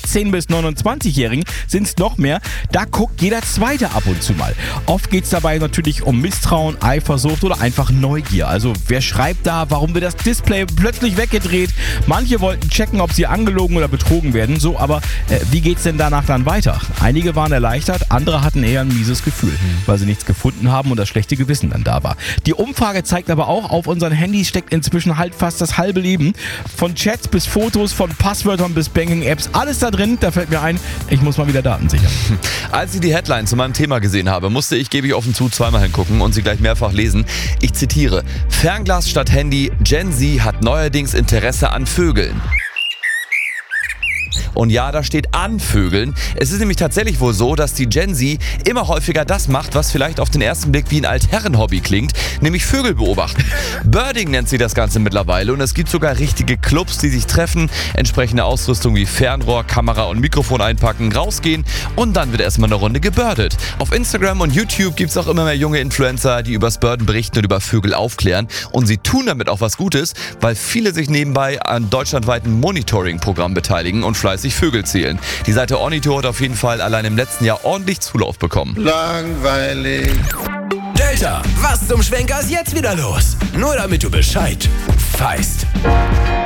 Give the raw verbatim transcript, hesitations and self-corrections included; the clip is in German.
siebzehn- bis neunundzwanzigjährigen sind es noch mehr. Da guckt jeder Zweite ab und zu mal. Oft geht es dabei natürlich um Misstrauen, Eifersucht oder einfach Neugier. Also wer schreibt da, warum wird das Display plötzlich weggedreht? Manche wollten checken, ob sie angelogen oder betrogen werden. So, aber äh, wie geht's denn danach dann weiter? Einige waren erleichtert, andere hatten eher ein mieses Gefühl, weil sie nichts gefunden haben und das schlechte Gewissen dann da war. Die Umfrage zeigt aber auch, auf unseren Handys steckt inzwischen halt fast das halbe Leben. Von Chats bis Fotos, von Passwörtern bis Banking-Apps, alles da drin. Da fällt mir ein, ich muss mal wieder Daten sichern. Als ich die Headline zu meinem Thema gesehen habe, musste ich, gebe ich offen zu, zweimal hingucken und sie gleich mehrfach lesen. Ich zitiere: Fernglas statt Handy, Gen Z hat neuerdings Interesse an Vögeln. Und ja, da steht an Vögeln. Es ist nämlich tatsächlich wohl so, dass die Gen Z immer häufiger das macht, was vielleicht auf den ersten Blick wie ein Altherrenhobby klingt, nämlich Vögel beobachten. Birding nennt sie das Ganze mittlerweile und es gibt sogar richtige Clubs, die sich treffen, entsprechende Ausrüstung wie Fernrohr, Kamera und Mikrofon einpacken, rausgehen und dann wird erstmal eine Runde gebirdet. Auf Instagram und YouTube gibt es auch immer mehr junge Influencer, die übers Birden berichten und über Vögel aufklären und sie tun damit auch was Gutes, weil viele sich nebenbei an deutschlandweiten Monitoring-Programm beteiligen und fleißig Vögel zählen. Die Seite Ornito hat auf jeden Fall allein im letzten Jahr ordentlich Zulauf bekommen. Langweilig. Delta, was zum Schwenker ist jetzt wieder los? Nur damit du Bescheid weißt.